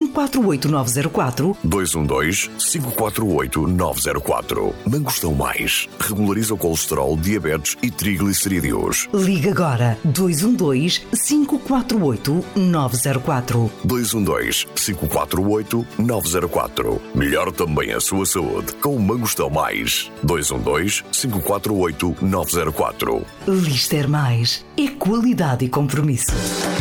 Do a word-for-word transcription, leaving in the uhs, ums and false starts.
cinco quatro oito nove zero quatro. dois um dois, cinco quatro oito, nove zero quatro. Mangostão Mais. Regulariza o colesterol, diabetes e triglicerídeos. Liga agora. dois um dois, cinco quatro oito, nove zero quatro. dois um dois, cinco quatro oito, nove zero quatro. Melhor também a sua saúde com o Mangostão Mais. dois um dois, cinco quatro oito, nove zero quatro. Lister Mais. É qualidade e compromisso.